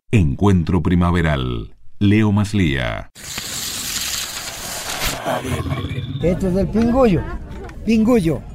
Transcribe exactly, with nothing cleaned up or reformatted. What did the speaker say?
Encuentro primaveral. Leo Maslía. Esto es del pingullo. Pingullo.